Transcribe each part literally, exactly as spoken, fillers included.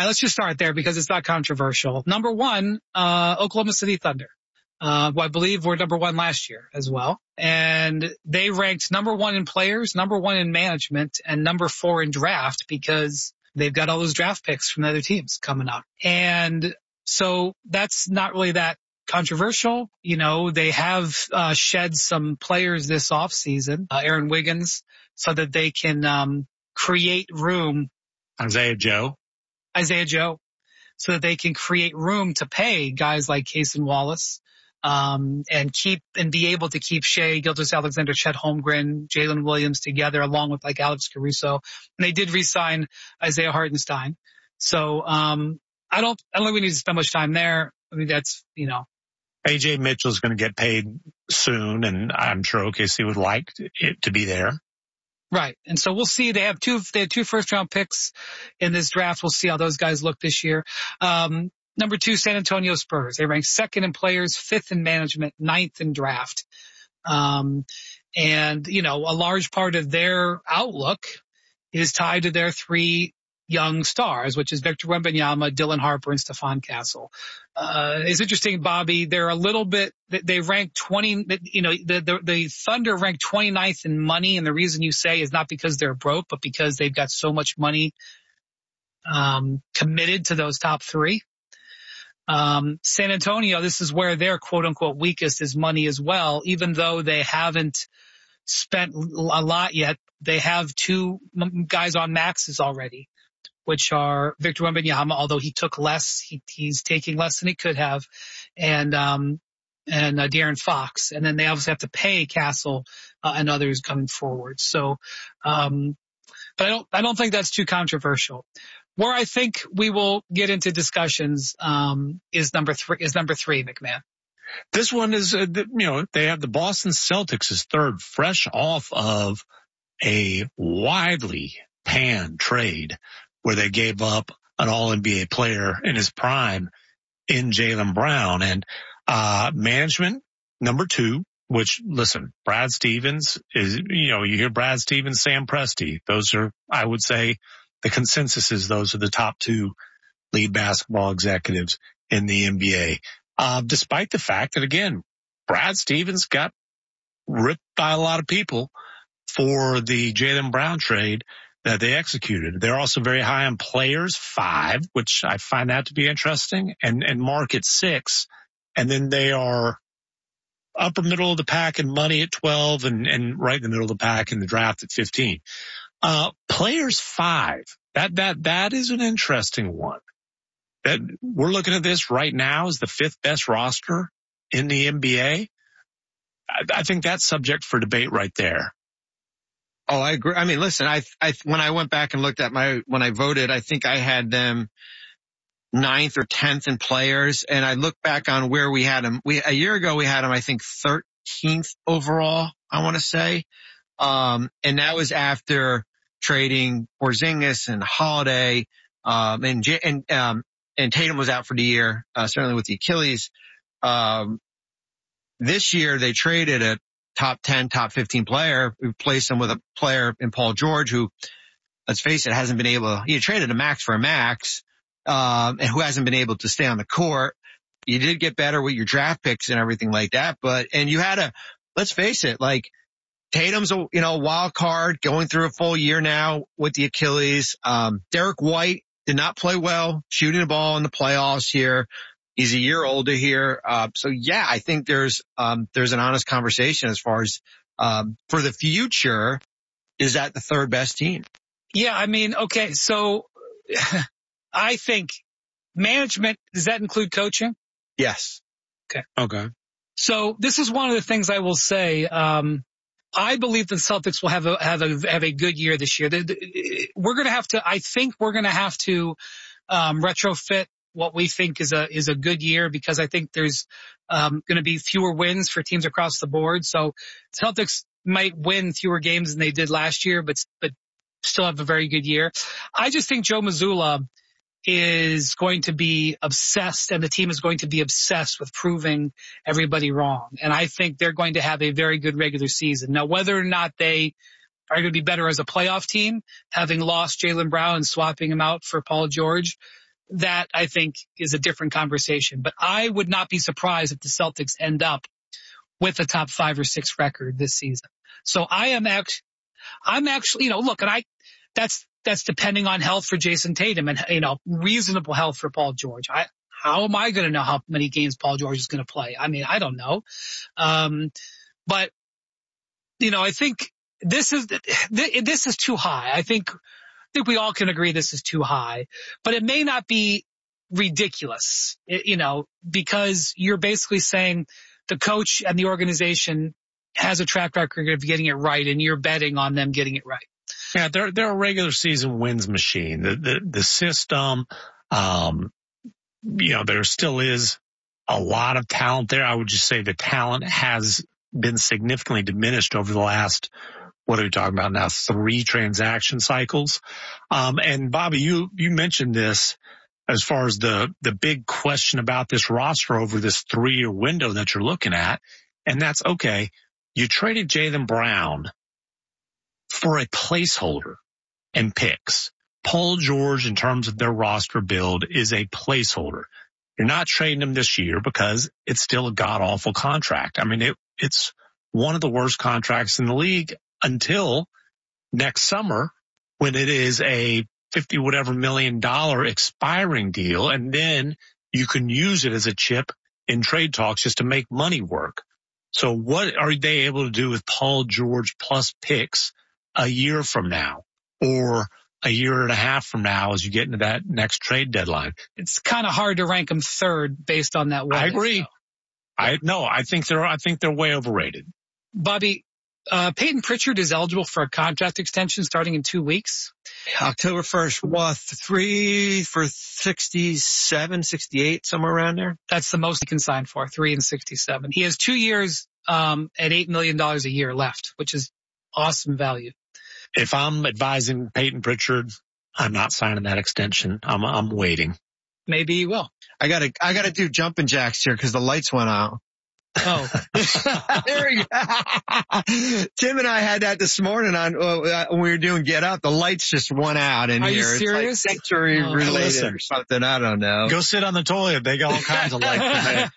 right, let's just start there because it's not controversial. Number one, uh, Oklahoma City Thunder. Uh, well, I believe we're number one last year as well. And they ranked number one in players, number one in management, and number four in draft because they've got all those draft picks from the other teams coming up. And so that's not really that controversial. You know, they have uh, shed some players this offseason, uh, Aaron Wiggins, so that they can um, create room. Isaiah Joe. Isaiah Joe, so that they can create room to pay guys like Cason Wallace. Um, and keep, and be able to keep Shea, Gilgeous-Alexander, Chet Holmgren, Jalen Williams together along with like Alex Caruso. And they did re-sign Isaiah Hartenstein. So, um, I don't, I don't think we need to spend much time there. I mean, that's, you know. A J Mitchell's going to get paid soon, and I'm sure O K C would like it to be there. Right. And so we'll see. They have two, they have two first round picks in this draft. We'll see how those guys look this year. Um, Number two, San Antonio Spurs. They rank second in players, fifth in management, ninth in draft. Um, and, you know, a large part of their outlook is tied to their three young stars, which is Victor Wembanyama, Dylan Harper, and Stephon Castle. Uh, it's interesting, Bobby. They're a little bit, they rank twenty, you know, the, the, the Thunder rank twenty-ninth in money. And the reason you say is not because they're broke, but because they've got so much money, um, committed to those top three. Um, San Antonio, this is where their quote unquote weakest is money as well. Even though they haven't spent a lot yet, they have two guys on maxes already, which are Victor Wembanyama, although he took less, he, he's taking less than he could have, and, um, and uh, De'Aaron Fox. And then they obviously have to pay Castle uh, and others coming forward. So, um, but I don't, I don't think that's too controversial. Where I think we will get into discussions um, is number three. Is number three, McMahon. This one is, uh, you know, they have the Boston Celtics as third, fresh off of a widely panned trade where they gave up an All N B A player in his prime in Jaylen Brown, and uh management number two. Which, listen, Brad Stevens is, you know, you hear Brad Stevens, Sam Presti. Those are, I would say, the consensus is those are the top two lead basketball executives in the N B A. Uh, despite the fact that, again, Brad Stevens got ripped by a lot of people for the Jaylen Brown trade that they executed. They're also very high on players, five, which I find that to be interesting, and, and market six. And then they are upper middle of the pack in money at twelve and, and right in the middle of the pack in the draft at fifteen. Uh, players five. That, that, that is an interesting one. That we're looking at this right now as the fifth best roster in the N B A. I, I think that's subject for debate right there. Oh, I agree. I mean, listen, I, I, when I went back and looked at my, when I voted, I think I had them ninth or tenth in players. And I look back on where we had them. We, a year ago, we had them, I think, thirteenth overall, I want to say. Um, and that was after trading Porzingis and Holiday, um, and, and, um, and Tatum was out for the year, uh, certainly with the Achilles. Um, this year they traded a top ten, top fifteen player, replaced him with a player in Paul George, who, let's face it, hasn't been able, he traded a max for a max, um, and who hasn't been able to stay on the court. You did get better with your draft picks and everything like that, but, and you had a, let's face it, like, Tatum's a, you know, wild card going through a full year now with the Achilles. Um, Derek White did not play well shooting the ball in the playoffs here. He's a year older here. Uh, so yeah, I think there's, um, there's an honest conversation as far as, um, for the future, is that the third best team? Yeah. I mean, okay. So I think management, does that include coaching? Yes. Okay. Okay. So this is one of the things I will say. Um, I believe the Celtics will have a, have a, have a good year this year. We're going to have to, I think we're going to have to, um, retrofit what we think is a, is a good year because I think there's, um, going to be fewer wins for teams across the board. So Celtics might win fewer games than they did last year, but, but still have a very good year. I just think Joe Mazzulla is going to be obsessed and the team is going to be obsessed with proving everybody wrong. And I think they're going to have a very good regular season. Now, whether or not they are going to be better as a playoff team, having lost Jaylen Brown and swapping him out for Paul George, that I think is a different conversation. But I would not be surprised if the Celtics end up with a top five or six record this season. So I am actually, I'm actually, you know, look, and I, that's, that's depending on health for Jason Tatum and, you know, reasonable health for Paul George. I, how am I going to know how many games Paul George is going to play? I mean, I don't know. Um, but, you know, I think this is, this is too high. I think, I think we all can agree this is too high, but it may not be ridiculous, you know, because you're basically saying the coach and the organization has a track record of getting it right, and you're betting on them getting it right. Yeah, they're they're a regular season wins machine. The the, the system, um, you know, there still is a lot of talent there. I would just say the talent has been significantly diminished over the last, what are we talking about now, three transaction cycles. Um, and Bobby, you you mentioned this as far as the the big question about this roster over this three year window that you're looking at, and that's okay. You traded Jaylen Brown for a placeholder and picks. Paul George, in terms of their roster build, is a placeholder. You're not trading him this year because it's still a god-awful contract. I mean, it, it's one of the worst contracts in the league until next summer when it is a fifty whatever million dollar expiring deal, and then you can use it as a chip in trade talks just to make money work. So what are they able to do with Paul George plus picks a year from now or a year and a half from now as you get into that next trade deadline? It's kind of hard to rank them third based on that. I agree. So. I no, I think they're I think they're way overrated. Bobby, uh, Peyton Pritchard is eligible for a contract extension starting in two weeks. October first, what, three for sixty-seven, sixty-eight, somewhere around there? That's the most he can sign for, three and sixty-seven. He has two years um, at eight million dollars a year left, which is awesome value. If I'm advising Peyton Pritchard, I'm not signing that extension. I'm I'm waiting. Maybe he will. I gotta I gotta do jumping jacks here because the lights went out. Oh, there we go. Tim and I had that this morning on uh, when we were doing Get Up. The lights just went out in Are here. you serious? It's like sensory oh, related listen. or something. I don't know. Go sit on the toilet. They got all kinds of lights.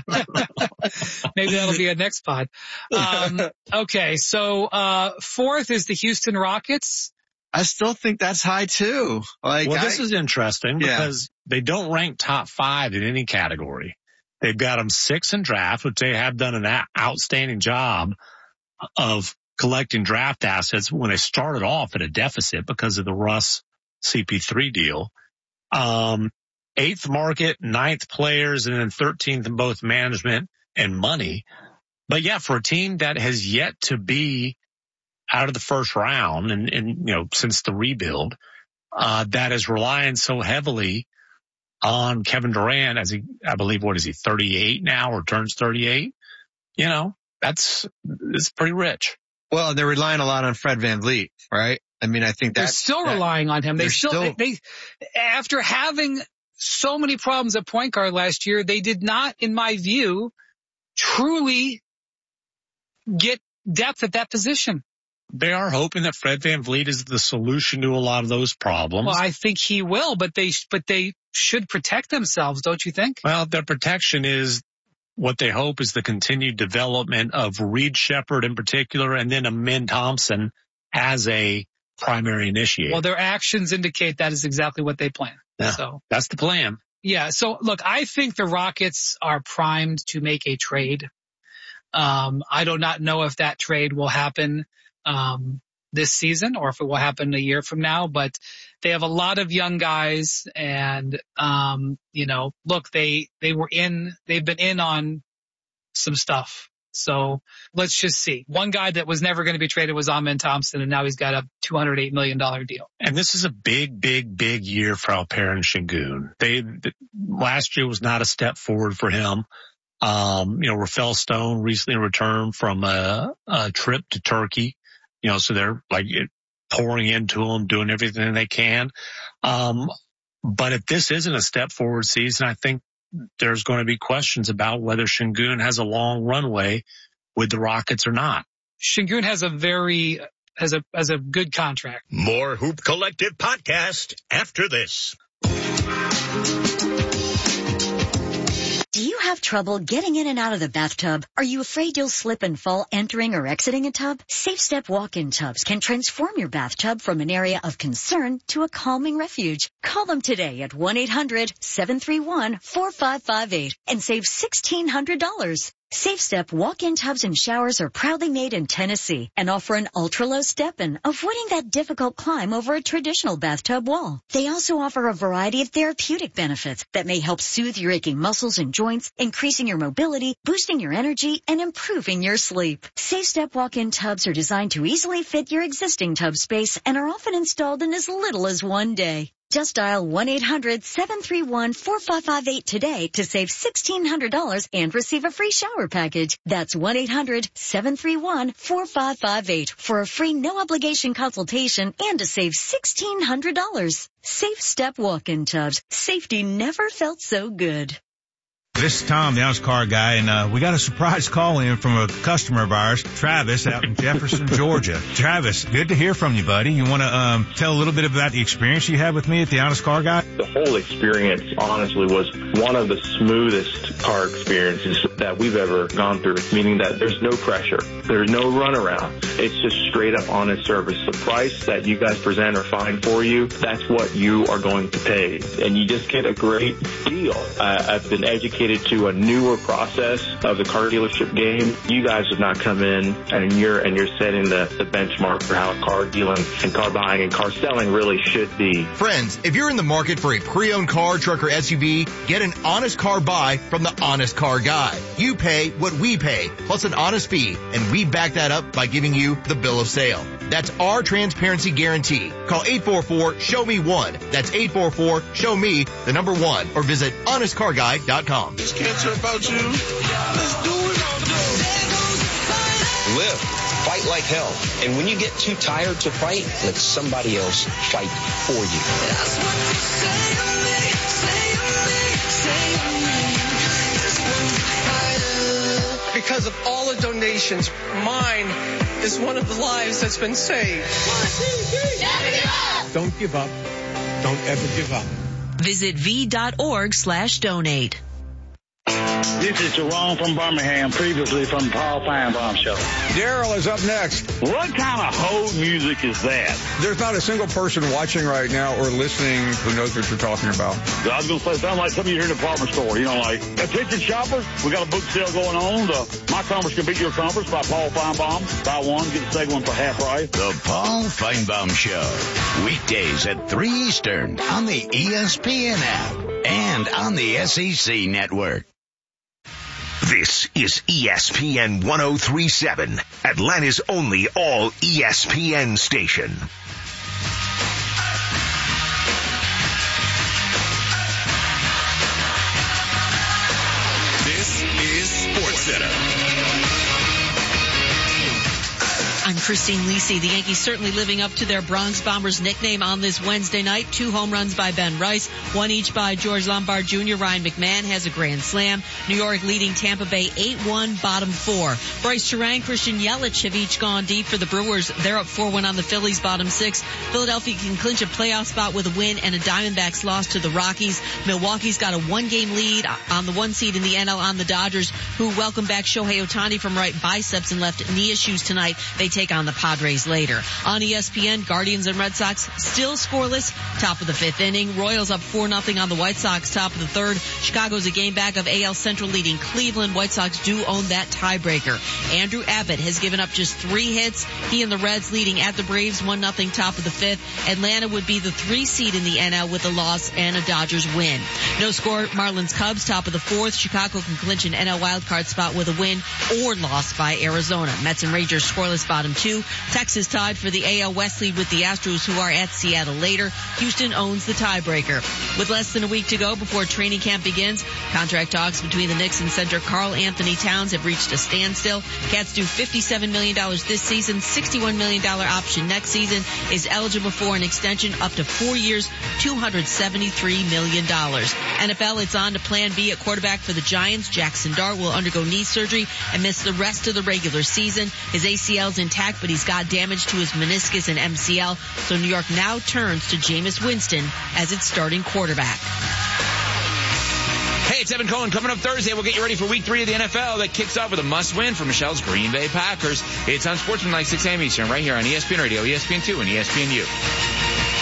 Maybe that'll be a next pod. Um, okay, so uh fourth is the Houston Rockets. I still think that's high too. Like, well, I, this is interesting yeah. because they don't rank top five in any category. They've got them six in draft, which they have done an outstanding job of collecting draft assets when they started off at a deficit because of the Russ C P three deal. Um, eighth market, ninth players, and then thirteenth in both management and money. But yeah, for a team that has yet to be out of the first round and, and you know, since the rebuild, uh, that is relying so heavily on Kevin Durant as he, I believe, what is he, thirty-eight now or turns thirty-eight? You know, that's, it's pretty rich. Well, they're relying a lot on Fred VanVleet, right? I mean, I think they're that's still that, relying on him. They still, still they, they, after having so many problems at point guard last year, they did not, in my view, truly get depth at that position. They are hoping that Fred VanVleet is the solution to a lot of those problems. Well, I think he will, but they, but they should protect themselves, don't you think? Well, their protection is what they hope is the continued development of Reed Shepherd in particular, and then Amin Thompson as a primary initiator. Well, their actions indicate that is exactly what they plan. Yeah, so that's the plan. Yeah. So look, I think the Rockets are primed to make a trade. Um, I do not know if that trade will happen um this season or if it will happen a year from now, but they have a lot of young guys and um you know, look, they they were in they've been in on some stuff. So let's just see. One guy that was never going to be traded was Amin Thompson, and now he's got a two hundred eight million dollars deal. And this is a big, big, big year for Alperen Sengun. They the, last year was not a step forward for him. Um, you know, Rafael Stone recently returned from a, a trip to Turkey. You know, so they're like pouring into him, doing everything they can. Um, but if this isn't a step forward season, I think there's going to be questions about whether Sengun has a long runway with the Rockets or not. Sengun has a very, has a, has a good contract. More Hoop Collective podcast after this. Do you have trouble getting in and out of the bathtub? Are you afraid you'll slip and fall entering or exiting a tub? Safe Step walk-in tubs can transform your bathtub from an area of concern to a calming refuge. Call them today at one eight hundred seven three one four five five eight and save sixteen hundred dollars. Safe Step walk-in tubs and showers are proudly made in Tennessee and offer an ultra-low step-in, avoiding that difficult climb over a traditional bathtub wall. They also offer a variety of therapeutic benefits that may help soothe your aching muscles and joints, increasing your mobility, boosting your energy, and improving your sleep. Safe Step walk-in tubs are designed to easily fit your existing tub space and are often installed in as little as one day. Just dial one eight hundred seven three one four five five eight today to save sixteen hundred dollars and receive a free shower package. That's one eight hundred seven three one four five five eight for a free no-obligation consultation and to save sixteen hundred dollars. Safe Step walk-in tubs. Safety never felt so good. This is Tom, the honest car guy, and uh, we got a surprise call in from a customer of ours, Travis, out in Jefferson, Georgia. Travis, good to hear from you, buddy. You want to um, tell a little bit about the experience you had with me at the Honest Car Guy? The whole experience, honestly, was one of the smoothest car experiences that we've ever gone through, meaning that there's no pressure. There's no runaround. It's just straight up honest service. The price that you guys present or find for you, that's what you are going to pay. And you just get a great deal. Uh, I've been educated to a newer process of the car dealership game. You guys have not come in and you're and you're setting the, the benchmark for how car dealing and car buying and car selling really should be. Friends, if you're in the market for a pre-owned car, truck, or S U V, get an honest car buy from the Honest Car Guy. You pay what we pay, plus an honest fee, and we back that up by giving you the bill of sale. That's our transparency guarantee. Call eight four four, show me one. That's eight four four, show me the number one, or visit honest car guy dot com. Just can't trip about you. Let's do it. Live. Fight like hell. And when you get too tired to fight, let somebody else fight for you. That's what you say to me. Say to me. Say to me. This one's fighter. Because of all the donations, mine is one of the lives that's been saved. Don't give up. Don't ever give up. Visit v.org slash donate. This is Jerome from Birmingham, previously from Paul Feinbaum Show. Daryl is up next. What kind of hoe music is that? There's not a single person watching right now or listening who knows what you're talking about. I was going to say, sound like something you hear in a department store. You know, like, attention shoppers, we got a book sale going on. The My Conference Can Beat Your Conference by Paul Feinbaum. Buy one, get the second one for half price. The Paul Feinbaum Show. Weekdays at three Eastern on the E S P N app and on the S E C network. This is E S P N one oh three point seven, Atlanta's only all E S P N station. This is SportsCenter. I'm Christine Lisi. The Yankees certainly living up to their Bronx Bombers nickname on this Wednesday night. Two home runs by Ben Rice, one each by George Lombard Junior Ryan McMahon has a grand slam. New York leading Tampa Bay eight one, bottom four. Bryce Terang, Christian Yelich have each gone deep for the Brewers. They're up four one on the Phillies, bottom six. Philadelphia can clinch a playoff spot with a win and a Diamondbacks loss to the Rockies. Milwaukee's got a one-game lead on the one seed in the N L on the Dodgers, who welcome back Shohei Ohtani from right biceps and left knee issues tonight. They take on the Padres later. On E S P N, Guardians and Red Sox still scoreless. Top of the fifth inning. Royals up four nothing on the White Sox. Top of the third. Chicago's a game back of A L Central leading Cleveland. White Sox do own that tiebreaker. Andrew Abbott has given up just three hits. He and the Reds leading at the Braves one nothing top of the fifth. Atlanta would be the three seed in the N L with a loss and a Dodgers win. No score, Marlins Cubs top of the fourth. Chicago can clinch an N L wildcard spot with a win or loss by Arizona. Mets and Rangers scoreless bottom two. Texas tied for the A L West lead with the Astros, who are at Seattle later. Houston owns the tiebreaker. With less than a week to go before training camp begins, contract talks between the Knicks and center Karl Anthony Towns have reached a standstill. Cats do fifty-seven million dollars this season, sixty-one million dollars option next season, is eligible for an extension up to four years, two hundred seventy-three million dollars. N F L, it's on to plan B at quarterback for the Giants. Jackson Dart will undergo knee surgery and miss the rest of the regular season. His A C L's intact, but he's got damage to his meniscus and M C L, so New York now turns to Jameis Winston as its starting quarterback. quarterback. Hey, it's Evan Cohen. Coming up Thursday, we'll get you ready for week three of the N F L that kicks off with a must-win for Michelle's Green Bay Packers. It's on Sportsman like six a.m. Eastern right here on E S P N Radio, E S P N two, and E S P N U.